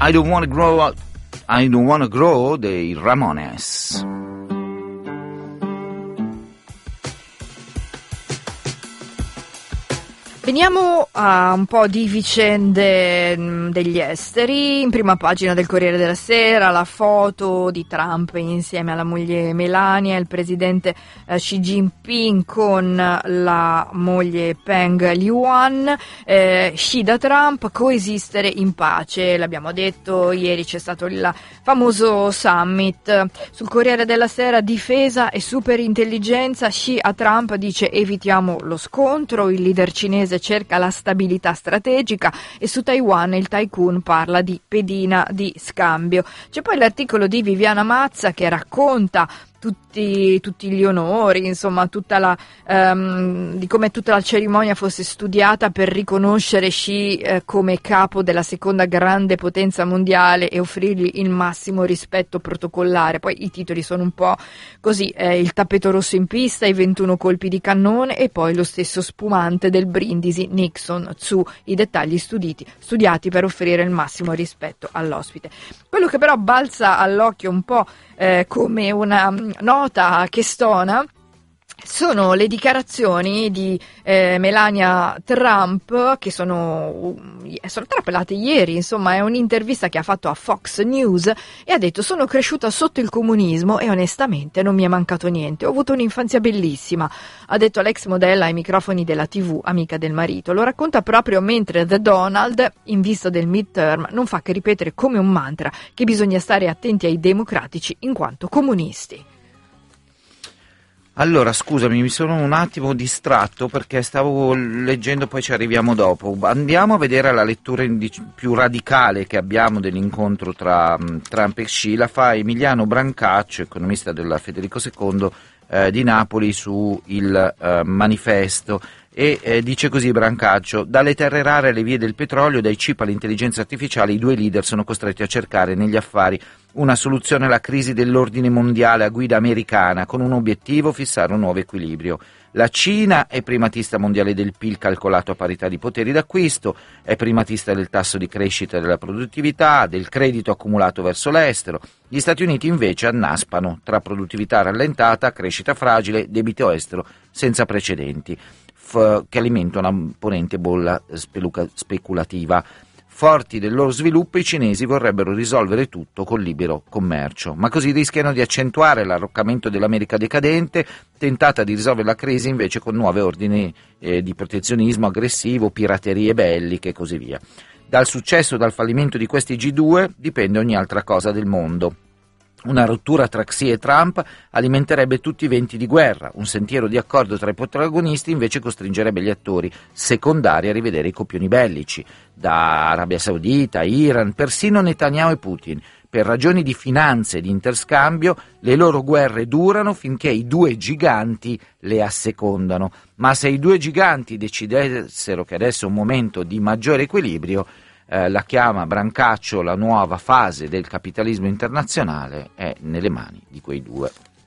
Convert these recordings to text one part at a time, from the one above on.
I don't wanna grow dei Ramones. Veniamo a un po' di vicende degli esteri. In prima pagina del Corriere della Sera la foto di Trump insieme alla moglie Melania, il presidente Xi Jinping con la moglie Peng Liyuan. Xi da Trump, coesistere in pace, l'abbiamo detto, ieri c'è stato il famoso summit. Sul Corriere della Sera difesa e superintelligenza, Xi a Trump dice evitiamo lo scontro, il leader cinese cerca la stabilità strategica e su Taiwan il tycoon parla di pedina di scambio. C'è poi l'articolo di Viviana Mazza che racconta tutti gli onori, insomma, di come tutta la cerimonia fosse studiata per riconoscere Xi come capo della seconda grande potenza mondiale e offrirgli il massimo rispetto protocollare. Poi i titoli sono un po' così, il tappeto rosso in pista, i 21 colpi di cannone e poi lo stesso spumante del brindisi Nixon, i dettagli studiati per offrire il massimo rispetto all'ospite. Quello che però balza all'occhio un po' come una nota che stona sono le dichiarazioni di Melania Trump che sono trapelate ieri. Insomma, è un'intervista che ha fatto a Fox News e ha detto: sono cresciuta sotto il comunismo e onestamente non mi è mancato niente, ho avuto un'infanzia bellissima, ha detto l'ex modella ai microfoni della TV, amica del marito. Lo racconta proprio mentre The Donald, in vista del midterm, non fa che ripetere come un mantra che bisogna stare attenti ai democratici in quanto comunisti. Allora, scusami, mi sono un attimo distratto perché stavo leggendo, poi ci arriviamo dopo. Andiamo a vedere la lettura più radicale che abbiamo dell'incontro tra Trump e Xi. La fa Emiliano Brancaccio, economista della Federico II di Napoli, su il Manifesto. E dice così Brancaccio: dalle terre rare alle vie del petrolio, dai chip all'intelligenza artificiale, i due leader sono costretti a cercare negli affari una soluzione alla crisi dell'ordine mondiale a guida americana, con un obiettivo: fissare un nuovo equilibrio. La Cina è primatista mondiale del PIL calcolato a parità di poteri d'acquisto, è primatista del tasso di crescita della produttività, del credito accumulato verso l'estero. Gli Stati Uniti invece annaspano tra produttività rallentata, crescita fragile, debito estero senza precedenti, che alimenta una imponente bolla speculativa. Forti del loro sviluppo, i cinesi vorrebbero risolvere tutto col libero commercio, ma così rischiano di accentuare l'arroccamento dell'America decadente, tentata di risolvere la crisi invece con nuovi ordini di protezionismo aggressivo, piraterie belliche e così via. Dal successo o dal fallimento di questi G2 dipende ogni altra cosa del mondo. Una rottura tra Xi e Trump alimenterebbe tutti i venti di guerra, un sentiero di accordo tra i protagonisti invece costringerebbe gli attori secondari a rivedere i copioni bellici, da Arabia Saudita, Iran, persino Netanyahu e Putin. Per ragioni di finanze e di interscambio le loro guerre durano finché i due giganti le assecondano, ma se i due giganti decidessero che adesso è un momento di maggiore equilibrio, la chiama Brancaccio la nuova fase del capitalismo internazionale, è nelle mani di quei due.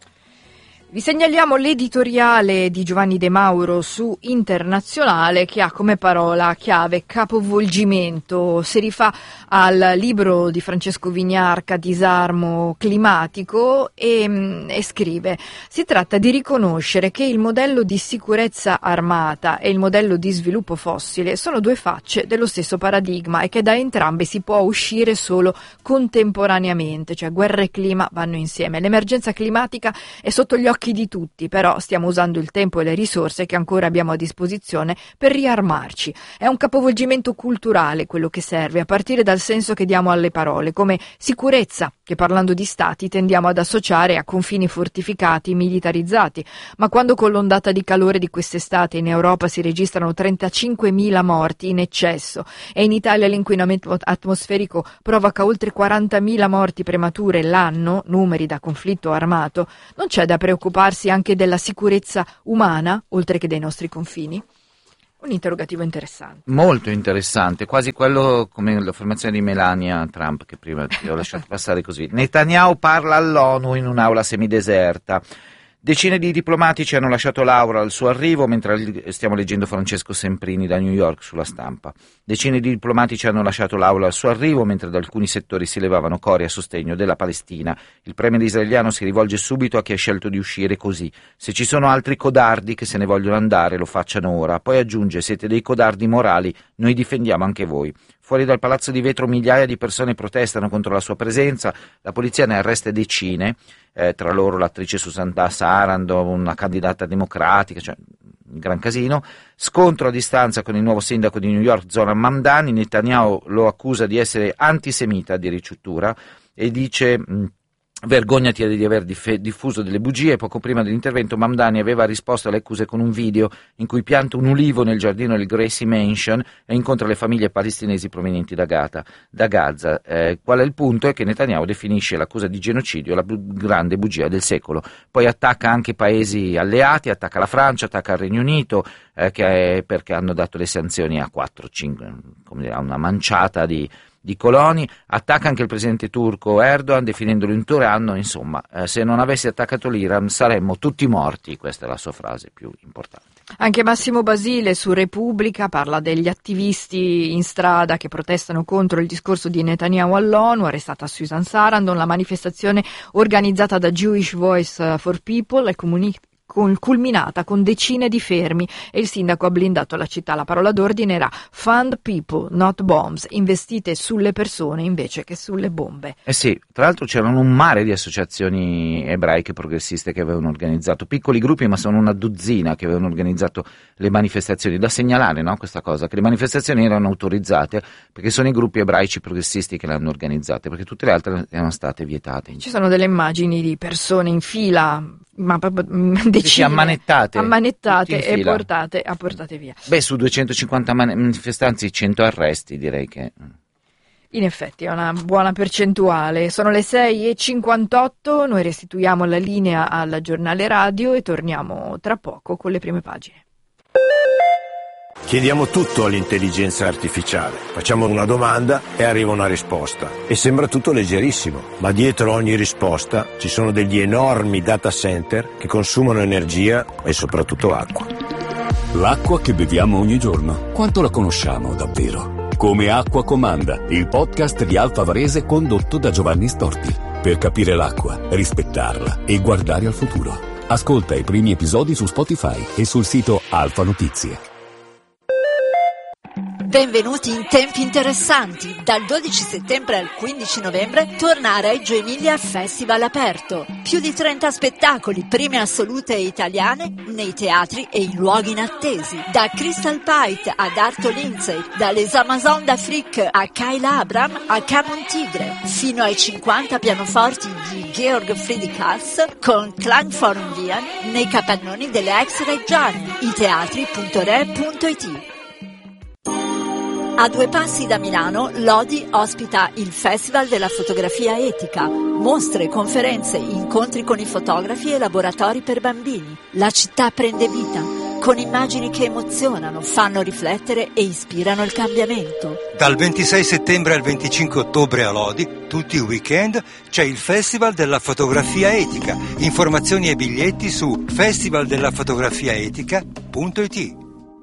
Vi segnaliamo l'editoriale di Giovanni De Mauro su Internazionale, che ha come parola chiave capovolgimento. Si rifà al libro di Francesco Vignarca, Disarmo climatico, e scrive: si tratta di riconoscere che il modello di sicurezza armata e il modello di sviluppo fossile sono due facce dello stesso paradigma e che da entrambe si può uscire solo contemporaneamente, cioè guerra e clima vanno insieme. L'emergenza climatica è sotto gli occhi di tutti, però stiamo usando il tempo e le risorse che ancora abbiamo a disposizione per riarmarci. È un capovolgimento culturale quello che serve, a partire dal senso che diamo alle parole, come sicurezza, che parlando di stati tendiamo ad associare a confini fortificati, militarizzati, ma quando con l'ondata di calore di quest'estate in Europa si registrano 35.000 morti in eccesso e in Italia l'inquinamento atmosferico provoca oltre 40.000 morti premature l'anno, numeri da conflitto armato, non c'è da preoccuparsi anche della sicurezza umana, oltre che dei nostri confini? Un interrogativo interessante. Molto interessante, quasi quello come l'affermazione di Melania Trump che prima ti ho lasciato passare così. Netanyahu parla all'ONU in un'aula semideserta. Decine di diplomatici hanno lasciato Laura al suo arrivo, mentre stiamo leggendo Francesco Semprini da New York sulla Stampa. Decine di diplomatici hanno lasciato Laura al suo arrivo, mentre da alcuni settori si levavano cori a sostegno della Palestina. Il premier israeliano si rivolge subito a chi ha scelto di uscire così. Se ci sono altri codardi che se ne vogliono andare, lo facciano ora. Poi aggiunge: siete dei codardi morali, noi difendiamo anche voi. Fuori dal Palazzo di Vetro migliaia di persone protestano contro la sua presenza, la polizia ne arresta decine, tra loro l'attrice Susanna Sarandon, una candidata democratica, cioè un gran casino. Scontro a distanza con il nuovo sindaco di New York, Zoran Mamdani. Netanyahu lo accusa di essere antisemita addirittura e dice: vergognati di aver diffuso delle bugie. Poco prima dell'intervento Mamdani aveva risposto alle accuse con un video in cui pianta un ulivo nel giardino del Gracie Mansion e incontra le famiglie palestinesi provenienti da Gaza. Qual è il punto? È che Netanyahu definisce l'accusa di genocidio la grande bugia del secolo. Poi attacca anche paesi alleati, attacca la Francia, attacca il Regno Unito, perché hanno dato le sanzioni a 4-5, come dire, una manciata di coloni. Attacca anche il presidente turco Erdogan definendolo un tiranno. Insomma, se non avessi attaccato l'Iran saremmo tutti morti. Questa è la sua frase più importante. Anche Massimo Basile su Repubblica parla degli attivisti in strada che protestano contro il discorso di Netanyahu all'ONU. Arrestata Susan Sarandon, la manifestazione organizzata da Jewish Voice for People è culminata con decine di fermi e il sindaco ha blindato la città. La parola d'ordine era "Fund people, not bombs", investite sulle persone invece che sulle bombe. Sì, tra l'altro c'erano un mare di associazioni ebraiche progressiste che avevano organizzato, piccoli gruppi ma sono una dozzina che avevano organizzato le manifestazioni. Da segnalare, no, questa cosa, che le manifestazioni erano autorizzate perché sono i gruppi ebraici progressisti che le hanno organizzate, perché tutte le altre erano state vietate. Ci sono delle immagini di persone in fila, ma proprio decine, ammanettate e portate via. Beh, su 250 manifestanti 100 arresti, direi che in effetti è una buona percentuale. Sono le 6:58, noi restituiamo la linea al giornale radio e torniamo tra poco con le prime pagine. Chiediamo tutto all'intelligenza artificiale, facciamo una domanda e arriva una risposta e sembra tutto leggerissimo, ma dietro ogni risposta ci sono degli enormi data center che consumano energia e soprattutto acqua. L'acqua che beviamo ogni giorno, quanto la conosciamo davvero? Come Acqua Comanda, il podcast di Alfa Varese condotto da Giovanni Storti, per capire l'acqua, rispettarla e guardare al futuro. Ascolta i primi episodi su Spotify e sul sito Alfa Notizie. Benvenuti in tempi interessanti. Dal 12 settembre al 15 novembre torna a Reggio Emilia Festival aperto. Più di 30 spettacoli, prime assolute italiane, nei teatri e in luoghi inattesi. Da Crystal Pite ad Arto Lindsay, dalle Amazon d'Afrique a Kayla Abram a Camon Tigre, fino ai 50 pianoforti di Georg Friedrich Haas con Klangforum Wien nei capannoni delle ex Reggiane. iteatri.re.it. A 2 passi da Milano, Lodi ospita il Festival della Fotografia Etica. Mostre, conferenze, incontri con i fotografi e laboratori per bambini. La città prende vita, con immagini che emozionano, fanno riflettere e ispirano il cambiamento. Dal 26 settembre al 25 ottobre a Lodi, tutti i weekend, c'è il Festival della Fotografia Etica. Informazioni e biglietti su festivaldellafotografiaetica.it.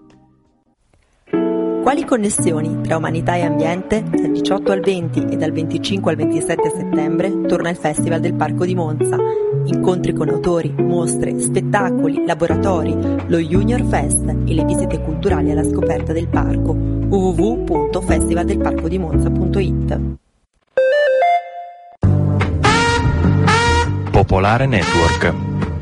Quali connessioni tra umanità e ambiente? Dal 18 al 20 e dal 25 al 27 settembre torna il Festival del Parco di Monza. Incontri con autori, mostre, spettacoli, laboratori, lo Junior Fest e le visite culturali alla scoperta del parco. www.festivaldelparcodimonza.it. Popolare Network.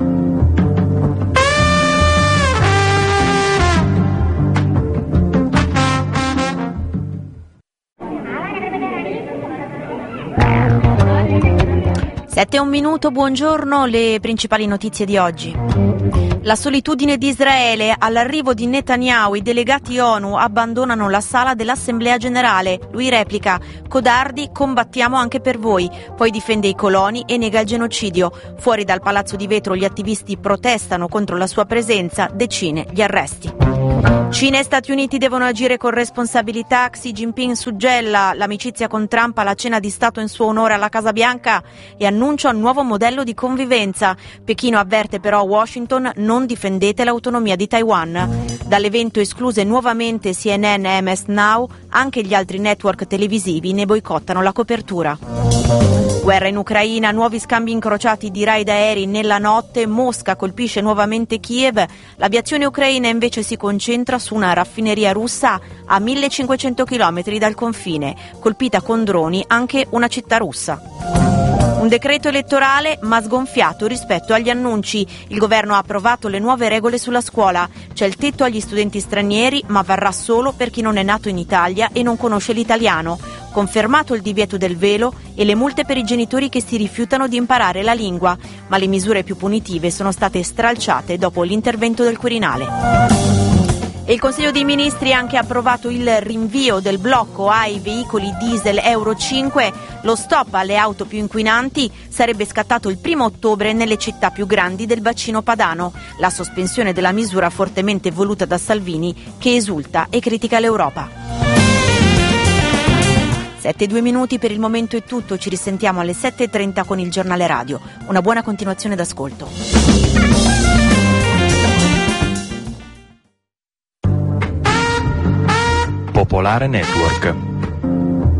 Sette e un minuto, buongiorno, le principali notizie di oggi. La solitudine di Israele, all'arrivo di Netanyahu i delegati ONU abbandonano la sala dell'Assemblea Generale. Lui replica: codardi, combattiamo anche per voi. Poi difende i coloni e nega il genocidio. Fuori dal Palazzo di Vetro gli attivisti protestano contro la sua presenza, decine gli arresti. Cina e Stati Uniti devono agire con responsabilità. Xi Jinping suggella l'amicizia con Trump alla cena di Stato in suo onore alla Casa Bianca e annuncia un nuovo modello di convivenza. Pechino avverte però a Washington: non difendete l'autonomia di Taiwan. Dall'evento escluse nuovamente CNN e MS Now, anche gli altri network televisivi ne boicottano la copertura. Guerra in Ucraina, nuovi scambi incrociati di raid aerei nella notte, Mosca colpisce nuovamente Kiev, l'aviazione ucraina invece si concentra su una raffineria russa a 1500 km dal confine, colpita con droni anche una città russa. Un decreto elettorale ma sgonfiato rispetto agli annunci. Il governo ha approvato le nuove regole sulla scuola. C'è il tetto agli studenti stranieri, ma varrà solo per chi non è nato in Italia e non conosce l'italiano. Confermato il divieto del velo e le multe per i genitori che si rifiutano di imparare la lingua, ma le misure più punitive sono state stralciate dopo l'intervento del Quirinale. E il Consiglio dei Ministri ha anche approvato il rinvio del blocco ai veicoli diesel Euro 5. Lo stop alle auto più inquinanti sarebbe scattato il 1° ottobre nelle città più grandi del bacino padano. La sospensione della misura fortemente voluta da Salvini, che esulta e critica l'Europa. 7:02 per il momento è tutto, ci risentiamo alle 7:30 con il giornale radio. Una buona continuazione d'ascolto. Popolare Network.